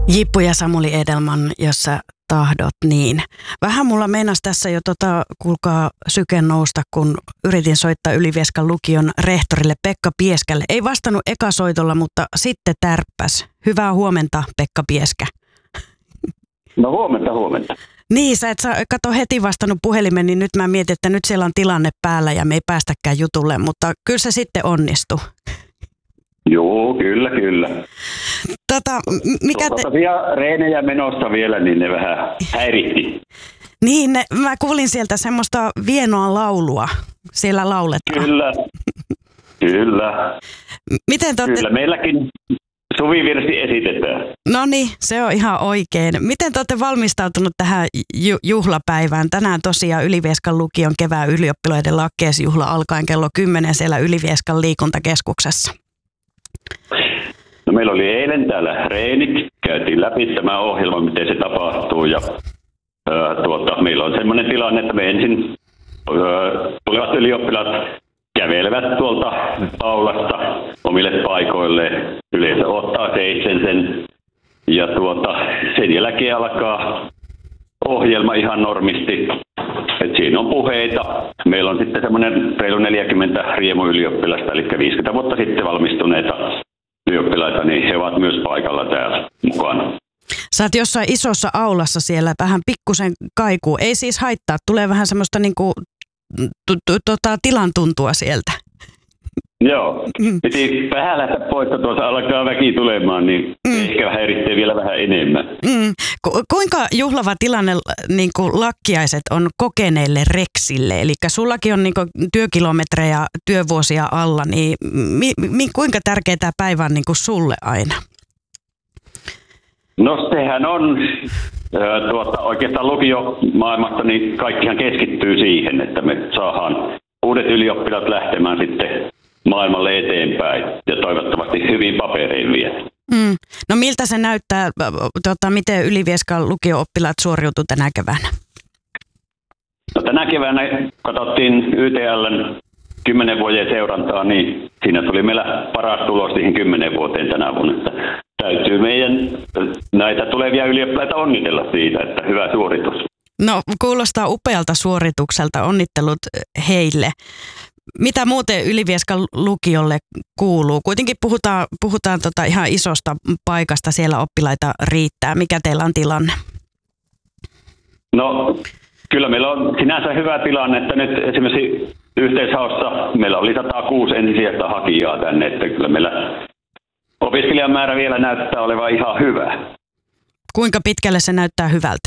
Jippu ja Samuli Edelman, jos sä tahdot niin. Vähän mulla meinasi tässä jo kuulkaa syke nousta, kun yritin soittaa Ylivieskan lukion rehtorille Pekka Pieskälle. Ei vastannut ekasoitolla, mutta sitten tärppäs. Hyvää huomenta, Pekka Pieskä. No huomenta. Niin, sä et kato heti vastannut puhelimen, niin nyt mä mietin, että nyt siellä on tilanne päällä ja me ei päästäkään jutulle, mutta kyllä se sitten onnistui. Joo, kyllä. Mikä tosiaan reenejä menossa vielä, niin ne vähän häiritti. Niin, mä kuulin sieltä semmoista vienoa laulua. Siellä lauletaan. Kyllä. Miten Kyllä, meilläkin suvivirsi esitetään. No niin, se on ihan oikein. Miten te olette valmistautunut tähän juhlapäivään? Tänään tosiaan Ylivieskan lukion kevään ylioppilaiden lakkeesjuhla alkaen kello 10 siellä Ylivieskan liikuntakeskuksessa. No meillä oli eilen täällä reenit, käytiin läpi tämä ohjelma, miten se tapahtuu ja meillä on sellainen tilanne, että me ensin tulevat ylioppilaat kävelevät tuolta aulasta omille paikoilleen, yleensä ottaa seitsen sen ja sen jälkeen alkaa ohjelma ihan normisti. Et siinä on puheita. Meillä on sitten semmoinen reilu 40 riemuylioppilasta, eli 50 vuotta sitten valmistuneita ylioppilaita, niin he ovat myös paikalla täällä mukana. Sä oot jossain isossa aulassa siellä, vähän pikkusen kaikuu. Ei siis haittaa, tulee vähän semmoista niinku, tilan tuntua sieltä. Joo, piti vähän lähteä pois, että tuossa alkaa väki tulemaan, niin ehkä häiritsee vielä vähän enemmän. Kuinka juhlava tilanne niin kuin lakkiaiset on kokeneille reksille? Eli sullakin on niin kuin työkilometrejä, työvuosia alla, niin kuinka tärkeä tämä päivä on niin kuin sulle aina? No sehän on oikeastaan lukiomaailmasta, niin kaikkihan keskittyy siihen, että me saadaan uudet ylioppilaat lähtemään sitten maailmalle eteenpäin ja toivottavasti hyvin paperein vielä. No miltä se näyttää, miten Ylivieskan lukio-oppilaat suoriutuivat tänä keväänä? No tänä keväänä katsottiin YTL:n 10 vuoden seurantaa, niin siinä tuli meillä paras tulos siihen 10 vuoteen tänä vuonna. Että täytyy meidän näitä tulevia ylioppilaita onnitella siitä, että hyvä suoritus. No kuulostaa upealta suoritukselta, onnittelut heille. Mitä muuten Ylivieskan lukiolle kuuluu? Kuitenkin puhutaan ihan isosta paikasta, siellä oppilaita riittää. Mikä teillä on tilanne? No kyllä meillä on sinänsä hyvä tilanne, että nyt esimerkiksi yhteishaussa meillä oli 106 ensisijaista hakijaa tänne, että kyllä meillä opiskelijamäärä vielä näyttää olevan ihan hyvä. Kuinka pitkälle se näyttää hyvältä?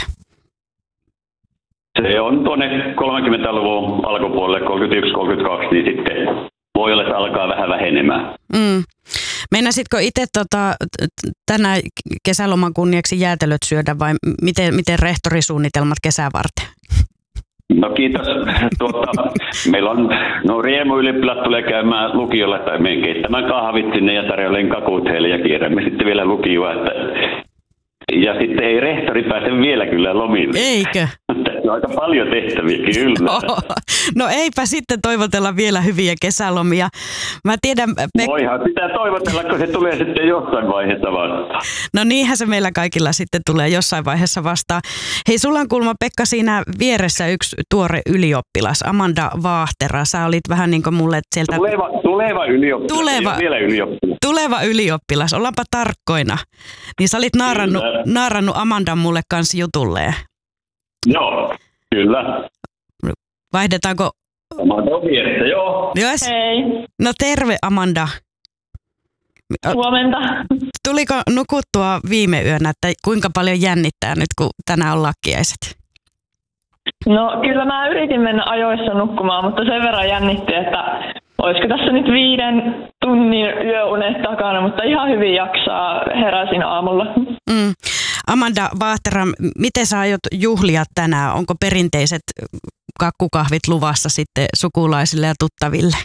Se on tuonne 30-luvun alkupuolelle, 31-32, niin sitten voi olla, että alkaa vähän vähenemään. Meinasitko itse tänä kesäloman kunniaksi jäätelöt syödä vai miten rehtorisuunnitelmat kesää varten? No kiitos. Meillä on riemuylioppilaat tulee käymään lukiolla tai menen keittämään kahvit sinne ja tarjoilen kakut heille ja kierrämme sitten vielä lukioa. Ja sitten ei rehtori pääse vielä kyllä lomille. Eikö? Tässä on aika paljon tehtäviä, kyllä. No eipä sitten toivotella vielä hyviä kesälomia. Mä tiedän, voihan pitää toivotella, kun se tulee sitten jossain vaiheessa vastaan. No niinhän se meillä kaikilla sitten tulee jossain vaiheessa vastaan. Hei, sulla on kuulemma Pekka siinä vieressä yksi tuore ylioppilas, Amanda Vaahtera. Sä olit vähän niin kuin mulle sieltä... Tuleva ylioppilas, vielä ylioppilas. Tuleva ylioppilas, ollaanpa tarkkoina. Niin sä olit naarannut Amandan mulle kanssa jutulleen. Joo, kyllä. Vaihdetaanko? Amanda on vieressä, joo. Yes. Hei. No terve Amanda. Huomenta. Tuliko nukuttua viime yönä, että kuinka paljon jännittää nyt, kun tänään on lakkiaiset? No kyllä mä yritin mennä ajoissa nukkumaan, mutta sen verran jännitti, että olisiko tässä nyt 5 tunnin yöunet takana, mutta ihan hyvin jaksaa, heräsin aamulla. Amanda Vaahtera, miten sä aiot juhlia tänään? Onko perinteiset kakkukahvit luvassa sitten sukulaisille ja tuttaville?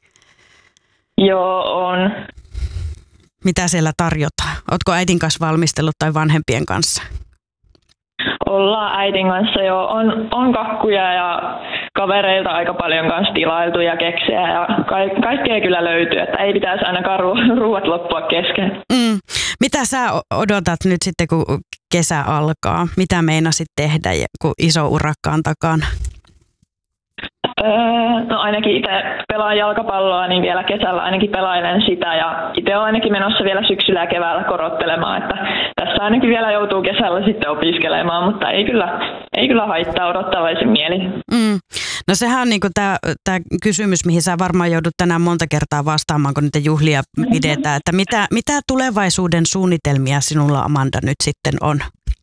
Joo, on. Mitä siellä tarjotaan? Ootko äidin kanssa valmistellut tai vanhempien kanssa? Ollaan äidin kanssa jo. On kakkuja ja kavereilta aika paljon kanssa tilailtu ja keksejä ja kaikkea kyllä löytyy, että ei pitäisi ainakaan ruuat loppua kesken. Mitä sä odotat nyt sitten, kun kesä alkaa? Mitä meinasit tehdä, kun iso urakka on takana? No ainakin itse pelaan jalkapalloa, niin vielä kesällä ainakin pelailen sitä ja itse olen ainakin menossa vielä syksyllä ja keväällä korottelemaan, että tässä ainakin vielä joutuu kesällä sitten opiskelemaan, mutta ei kyllä haittaa odottavaisin mieli. No sehän on niinku tämä kysymys, mihin sä varmaan joudut tänään monta kertaa vastaamaan, kun niitä juhlia pidetään, että mitä tulevaisuuden suunnitelmia sinulla, Amanda, nyt sitten on?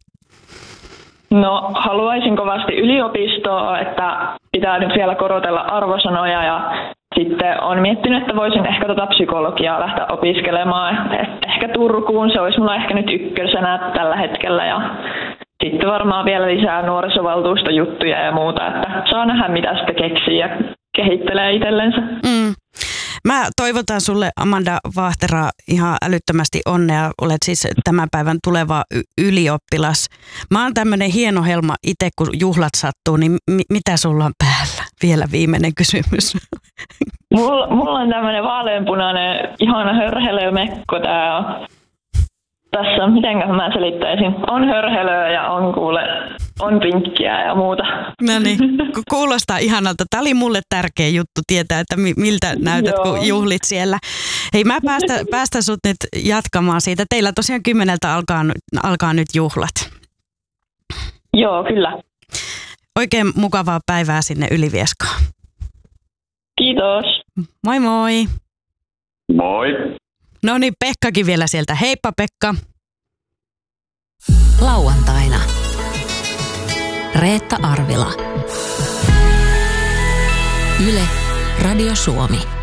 No haluaisin kovasti yliopistoa, että pitää nyt vielä korotella arvosanoja ja sitten olen miettinyt, että voisin ehkä psykologiaa lähteä opiskelemaan. Ehkä Turkuun, se olisi mulla ehkä nyt ykkösenä tällä hetkellä ja sitten varmaan vielä lisää nuorisovaltuustojuttuja ja muuta, että saa nähdä mitä sitten keksii ja kehittelee itsellensä. Mä toivotan sulle, Amanda Vahtera, ihan älyttömästi onnea. Olet siis tämän päivän tuleva ylioppilas. Mä oon tämmönen hieno helma itse, kun juhlat sattuu, niin mitä sulla on päällä? Vielä viimeinen kysymys. Mulla on tämmönen vaaleanpunainen, ihana hörhelömekko tää on. Tässä, mitenköhän mä selittäisin, on hörhelöä ja on pinkkiä ja muuta. No niin, kuulostaa ihanalta. Tämä oli mulle tärkeä juttu tietää, että miltä näytät, kun juhlit siellä. Hei, mä päästän sut nyt jatkamaan siitä. Teillä tosiaan 10 alkaa nyt juhlat. Joo, kyllä. Oikein mukavaa päivää sinne Ylivieskaan. Kiitos. Moi moi. Moi. No niin, Pekkakin vielä sieltä. Heippa Pekka. Lauantaina. Reetta Arvila. Yle, Radio Suomi.